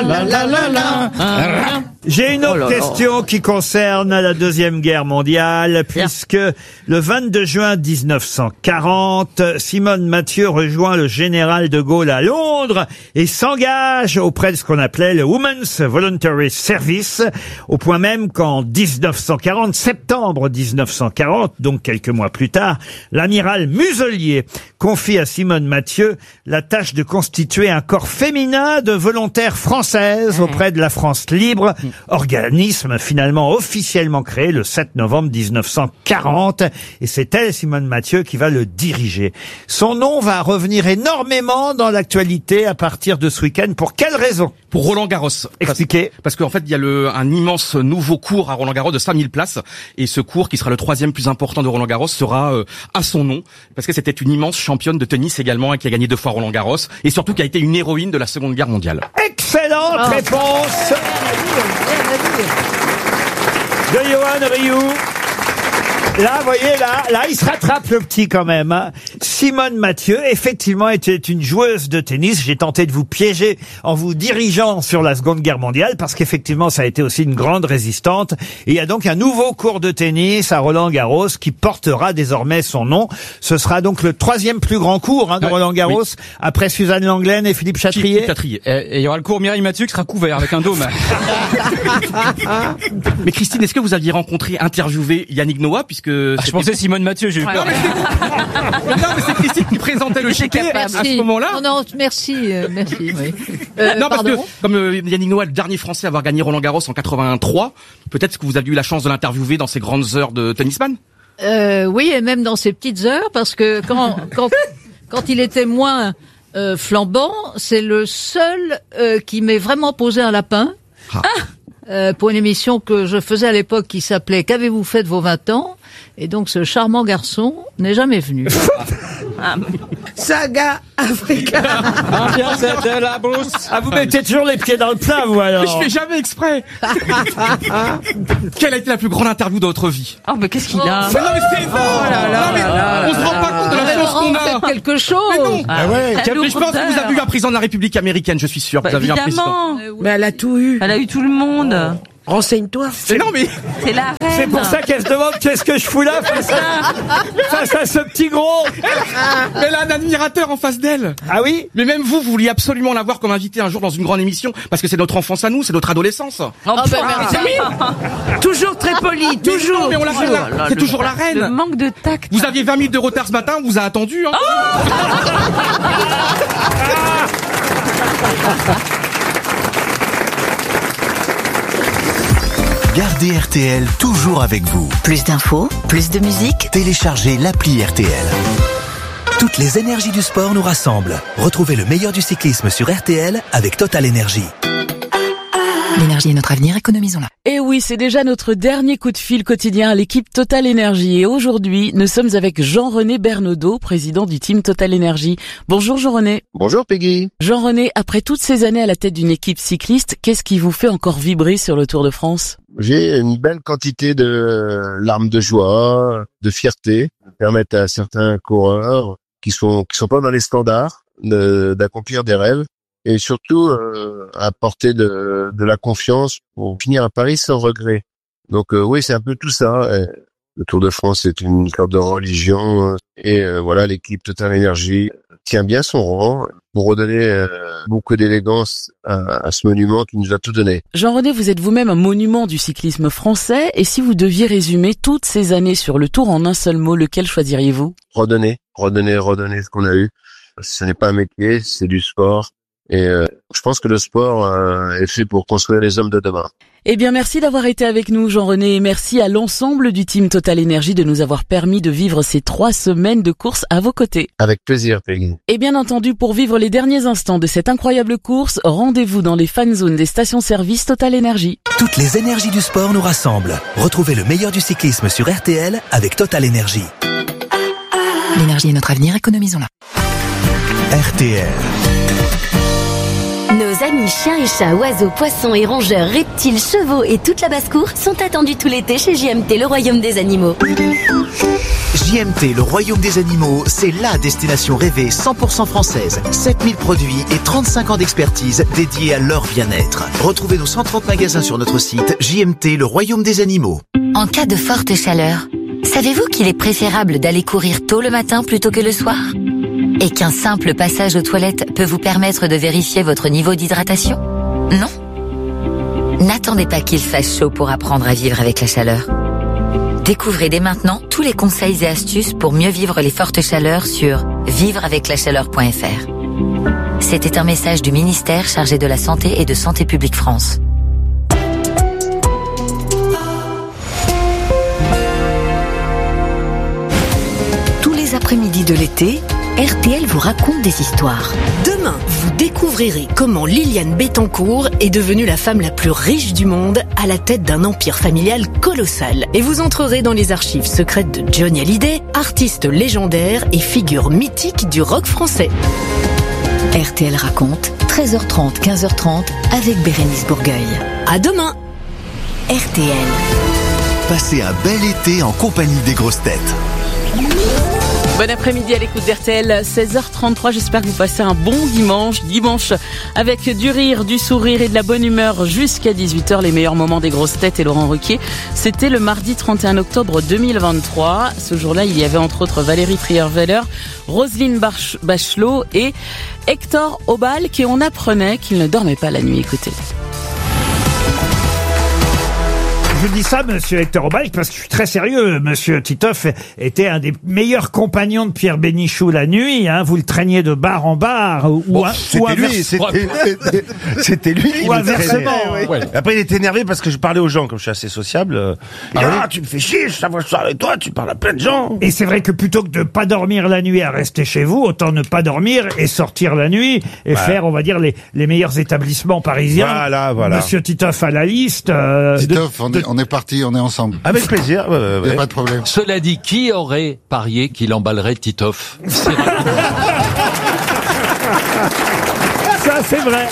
La la la la. J'ai une autre question qui concerne la Deuxième Guerre mondiale, puisque le 22 juin 1940, Simone Mathieu rejoint le général de Gaulle à Londres et s'engage auprès de ce qu'on appelait le Women's Voluntary Service, au point même qu'en 1940, septembre 1940, donc quelques mois plus tard, l'amiral Muselier confie à Simone Mathieu la tâche de constituer un corps féminin de volontaires françaises auprès de la France libre, organisme finalement officiellement créé le 7 novembre 1940, et c'est elle, Simone Mathieu, qui va le diriger. Son nom va revenir énormément dans l'actualité à partir de ce week-end. Pour quelle raison? Pour Roland Garros. Expliquez. Parce qu'en fait, il y a un immense nouveau cours à Roland Garros de 5000 places, et ce cours, qui sera le 3e plus important de Roland Garros, sera à son nom, parce que c'était une immense championne de tennis également, et qui a gagné 2 fois Roland Garros, et surtout qui a été une héroïne de la Seconde Guerre mondiale. Excellente réponse de Johan Rioux. Là, vous voyez, là, il se rattrape le petit quand même. Hein. Simone Mathieu, effectivement, était une joueuse de tennis. J'ai tenté de vous piéger en vous dirigeant sur la Seconde Guerre mondiale, parce qu'effectivement, ça a été aussi une grande résistante. Et il y a donc un nouveau cours de tennis à Roland-Garros qui portera désormais son nom. Ce sera donc le 3e plus grand cours de Roland-Garros, après Suzanne Langlaine et Philippe Chatrier. Et il y aura le cours Mireille Mathieu qui sera couvert avec un dôme. Mais Christine, est-ce que vous aviez rencontré, interviewé Yannick Noah, puisque je pensais Simone Mathieu, j'ai eu peur. Non, mais c'est Christine qui présentait le chéquier à ce moment-là. Non, merci. Oui. Non, parce que comme Yannick Noah, le dernier Français à avoir gagné Roland Garros en 83, peut-être que vous avez eu la chance de l'interviewer dans ses grandes heures de tennisman. Oui, et même dans ses petites heures, parce que quand il était moins flambant, c'est le seul qui m'ait vraiment posé un lapin. Pour une émission que je faisais à l'époque qui s'appelait « Qu'avez-vous fait de vos 20 ans ?» Et donc ce charmant garçon n'est jamais venu. Saga Africa. Ambiance de la brousse. Ah, vous mettez toujours les pieds dans le plat, vous, alors. Mais je fais jamais exprès. Quelle a été la plus grande interview de votre vie? Oh, mais qu'est-ce qu'il a? Mais non, mais c'est on se rend pas compte de la chance qu'on a. Faites quelque chose. Mais non. ouais. Mais je pense que vous avez eu un président de la République américaine, je suis sûr. Vous avez eu un président. Mais elle a tout eu. Elle a eu tout le monde. Renseigne-toi. Mais non, mais C'est la reine. C'est pour ça qu'elle se demande qu'est-ce que je fous là face à ce petit gros. mais elle a un admirateur en face d'elle. Ah oui? Mais même vous vouliez absolument l'avoir comme invité un jour dans une grande émission, parce que c'est notre enfance à nous, c'est notre adolescence. Merci. Toujours très poli, toujours. Non, mais on l'a fait là. C'est toujours la reine. Le manque de tact. Vous aviez 20 minutes de retard ce matin, on vous a attendu. Hein. Gardez RTL toujours avec vous. Plus d'infos, plus de musique. Téléchargez l'appli RTL. Toutes les énergies du sport nous rassemblent. Retrouvez le meilleur du cyclisme sur RTL avec Total Energy. L'énergie est notre avenir, économisons-la. Et oui, c'est déjà notre dernier coup de fil quotidien à l'équipe Total Energy. Et aujourd'hui, nous sommes avec Jean-René Bernaudot, président du team Total Energy. Bonjour Jean-René. Bonjour Peggy. Jean-René, après toutes ces années à la tête d'une équipe cycliste, qu'est-ce qui vous fait encore vibrer sur le Tour de France? J'ai une belle quantité de larmes de joie, de fierté, qui permettent à certains coureurs qui sont pas dans les standards d'accomplir des rêves. Et surtout apporter de la confiance pour finir à Paris sans regret. Donc oui, c'est un peu tout ça. Le Tour de France est une sorte de religion et voilà, l'équipe Total Energy tient bien son rang pour redonner beaucoup d'élégance à ce monument qui nous a tout donné. Jean-René, vous êtes vous-même un monument du cyclisme français, et si vous deviez résumer toutes ces années sur le Tour en un seul mot, lequel choisiriez-vous? Redonner ce qu'on a eu. Ce n'est pas un métier, c'est du sport. Et je pense que le sport est fait pour construire les hommes de demain. Eh bien, merci d'avoir été avec nous, Jean-René, et merci à l'ensemble du team Total Energy de nous avoir permis de vivre ces 3 semaines de course à vos côtés. Avec plaisir, Peggy. Et bien entendu, pour vivre les derniers instants de cette incroyable course, rendez-vous dans les fan zones des stations-service Total Energy. Toutes les énergies du sport nous rassemblent. Retrouvez le meilleur du cyclisme sur RTL avec Total Energy. L'énergie est notre avenir, économisons-la. RTL. Nos Amis, chiens et chats, oiseaux, poissons et rongeurs, reptiles, chevaux et toute la basse-cour sont attendus tout l'été chez JMT, le royaume des animaux. JMT, le royaume des animaux, c'est la destination rêvée 100% française. 7000 produits et 35 ans d'expertise dédiés à leur bien-être. Retrouvez nos 130 magasins sur notre site JMT, le royaume des animaux. En cas de forte chaleur, savez-vous qu'il est préférable d'aller courir tôt le matin plutôt que le soir ? Et qu'un simple passage aux toilettes peut vous permettre de vérifier votre niveau d'hydratation ? Non ? N'attendez pas qu'il fasse chaud pour apprendre à vivre avec la chaleur. Découvrez dès maintenant tous les conseils et astuces pour mieux vivre les fortes chaleurs sur vivreaveclachaleur.fr. C'était un message du ministère chargé de la Santé et de Santé publique France. Tous les après-midi de l'été, RTL vous raconte des histoires. Demain, vous découvrirez comment Liliane Bettencourt est devenue la femme la plus riche du monde à la tête d'un empire familial colossal. Et vous entrerez dans les archives secrètes de Johnny Hallyday, artiste légendaire et figure mythique du rock français. RTL raconte, 13h30, 15h30 avec Bérénice Bourgueil. À demain. RTL. Passez un bel été en compagnie des grosses têtes. Bon après-midi à l'écoute d'RTL, 16h33, j'espère que vous passez un bon dimanche avec du rire, du sourire et de la bonne humeur jusqu'à 18h, les meilleurs moments des grosses têtes et Laurent Ruquier. C'était le mardi 31 octobre 2023. Ce jour-là, il y avait entre autres Valérie Trierweiler, Roselyne Bachelot et Hector Aubalque et on apprenait qu'il ne dormait pas la nuit. Écoutez. Je dis ça, monsieur Hector Aubalque, parce que je suis très sérieux. Monsieur Titoff était un des meilleurs compagnons de Pierre Bénichou la nuit. Hein. Vous le traîniez de bar en bar. C'était lui. Ou inversement. Ouais. Après, il était énervé parce que je parlais aux gens, comme je suis assez sociable. Tu me fais chier, je savoir ça avec toi, tu parles à plein de gens. Et c'est vrai que plutôt que de pas dormir la nuit à rester chez vous, autant ne pas dormir et sortir la nuit et faire, on va dire, les meilleurs établissements parisiens. Voilà. Monsieur Titoff a la liste. Titoff, on est parti, on est ensemble. Avec plaisir. Il n'y a pas de problème. Cela dit, qui aurait parié qu'il emballerait Titoff? Ça, c'est vrai.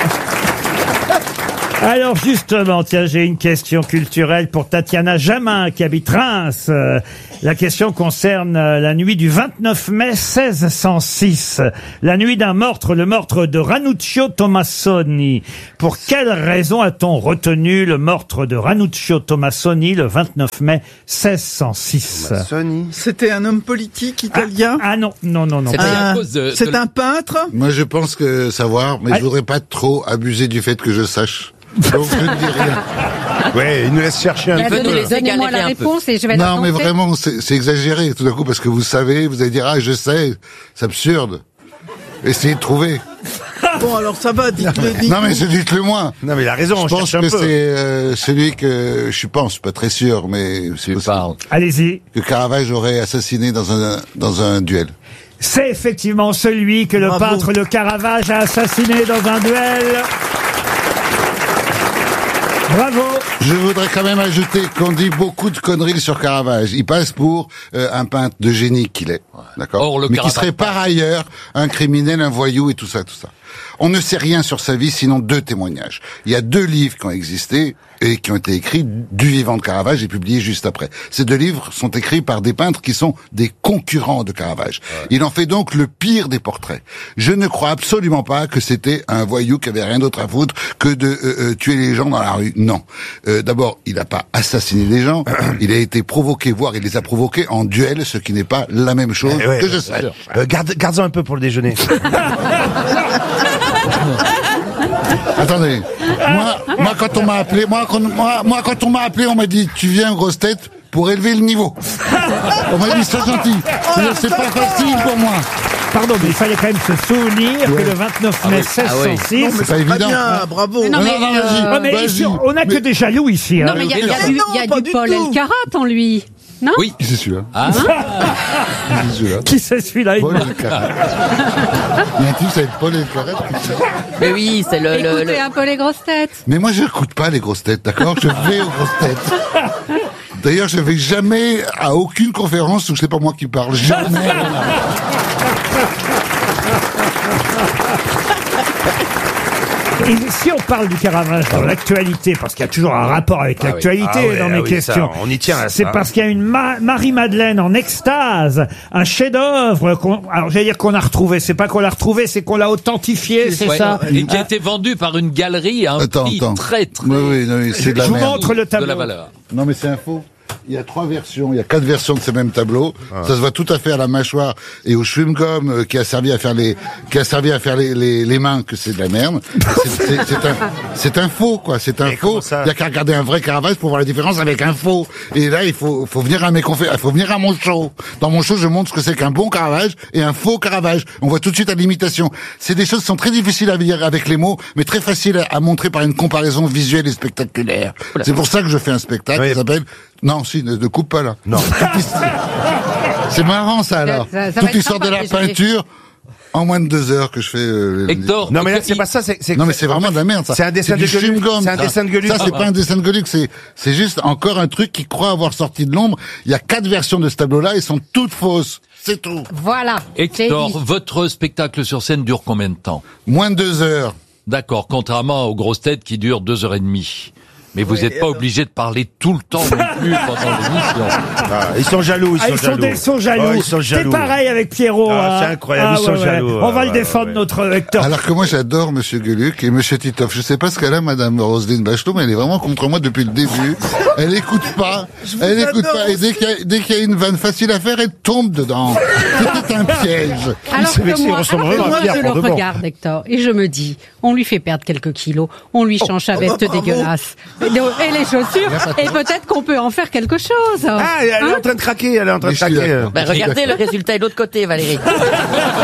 Alors justement, tiens, j'ai une question culturelle pour Tatiana Jamin qui habite Reims. La question concerne la nuit du 29 mai 1606. La nuit d'un meurtre, le meurtre de Ranuccio Tommasoni. Pour quelle raison a-t-on retenu le meurtre de Ranuccio Tommasoni le 29 mai 1606? C'était un homme politique italien? Ah non. C'est un peintre? Moi, je pense que savoir, mais je voudrais pas trop abuser du fait que je sache. Donc je ne dis rien. Ouais, il nous laisse chercher un peu. Donnez-moi la réponse et je vais la Non, mais tenter. vraiment, c'est exagéré tout d'un coup parce que vous savez, vous allez dire je sais, c'est absurde. Essayez de trouver. Bon, alors ça va, dites-le. Non, mais dites-le moi. Non, mais il a raison, je pense que c'est celui que je pense, pas très sûr, mais c'est Allez-y. Que Caravage aurait assassiné dans un duel. C'est effectivement celui que le peintre Le Caravage a assassiné dans un duel. Bravo. Je voudrais quand même ajouter qu'on dit beaucoup de conneries sur Caravage. Il passe pour un peintre de génie qu'il est, d'accord, mais qui serait par ailleurs un criminel, un voyou et tout ça. On ne sait rien sur sa vie, sinon 2 témoignages. Il y a 2 livres qui ont existé et qui ont été écrits du vivant de Caravage et publiés juste après. Ces 2 livres sont écrits par des peintres qui sont des concurrents de Caravage. Il en fait donc le pire des portraits. Je ne crois absolument pas que c'était un voyou qui avait rien d'autre à foutre que de tuer les gens dans la rue. Non. D'abord, il n'a pas assassiné des gens. Il a été provoqué, voire il les a provoqués en duel, ce qui n'est pas la même chose que je sais. Garde-en un peu pour le déjeuner. Attendez, moi quand on m'a appelé, quand on m'a appelé, on m'a dit tu viens grosse tête pour élever le niveau. On m'a dit c'est gentil, c'est pas facile pour moi. Pardon, mais il fallait quand même se souvenir que le 29 mai 1606... Non, mais c'est pas évident. Bien, bravo. Vas-y. On n'a que des jaloux ici. Non, mais il y a du Paul Elkarat en lui. Non? Oui, c'est celui-là. Qui c'est celui-là? Paul Elkarat. Il y a un type, ça va être Paul Elkarat. Mais oui, c'est Écoutez un peu les grosses têtes. Mais moi, je n'écoute pas les grosses têtes, d'accord? Je vais aux grosses têtes. D'ailleurs, je vais jamais à aucune conférence où c'est pas moi qui parle. Jamais. Et si on parle du Caravage dans l'actualité, parce qu'il y a toujours un rapport avec l'actualité dans mes questions, ça, on y tient à c'est ça. parce qu'il y a une Marie-Madeleine en extase, un chef-d'œuvre alors j'allais dire qu'on a retrouvé, c'est pas qu'on l'a retrouvé, c'est qu'on l'a authentifié, c'est ça. Et qui a été vendu par une galerie à un prix très très... Oui, c'est de la Je vous merde. montre le tableau. De la valeur. Non, mais c'est un faux. Il y a 3 versions, il y a 4 versions de ces mêmes tableaux. Ça se voit tout à fait à la mâchoire et au chewing-gum qui a servi à faire les mains, que c'est de la merde. C'est un faux, quoi. C'est un faux. Il y a qu'à regarder un vrai Caravage pour voir la différence avec un faux. Et là, il faut venir à il faut venir à mon show. Dans mon show, je montre ce que c'est qu'un bon Caravage et un faux Caravage. On voit tout de suite à l'imitation. C'est des choses qui sont très difficiles à dire avec les mots, mais très faciles à montrer par une comparaison visuelle et spectaculaire. C'est pour ça que je fais un spectacle qui s'appelle... Non, si, ne coupe pas là. Non. C'est marrant ça alors. Toute l'histoire de la peinture en moins de 2 heures que je fais. Hector. Non mais là c'est pas ça. Non mais c'est vraiment de la merde ça. C'est un dessin de Gueluc. C'est un dessin de Gueluc. Ça c'est pas un dessin de Gueluc, c'est juste encore un truc qui croit avoir sorti de l'ombre. Il y a 4 versions de ce tableau-là, elles sont toutes fausses. C'est tout. Voilà. Hector, votre spectacle sur scène dure combien de temps? Moins de 2 heures. D'accord, contrairement aux grosses têtes qui durent 2h30. Mais vous n'êtes pas obligé de parler tout le temps non plus pendant l'émission. Ils sont jaloux, Ils sont jaloux. C'est pareil avec Pierrot. C'est incroyable, ils sont jaloux. On va le défendre, notre Hector. Alors que moi j'adore Monsieur Gueluc et Monsieur Titoff. Je sais pas ce qu'elle a, Madame Roselyne Bachelot, mais elle est vraiment contre moi depuis le début. Elle écoute pas. Et dès qu'il y a une vanne facile à faire, elle tombe dedans. C'était un piège. Alors que moi, je le regarde, Hector, et je me dis, on lui fait perdre quelques kilos, on lui change sa veste dégueulasse. Et les chaussures, et peut-être qu'on peut en faire quelque chose. Ah, elle est en train de craquer, Regardez, le résultat est de l'autre côté, Valérie.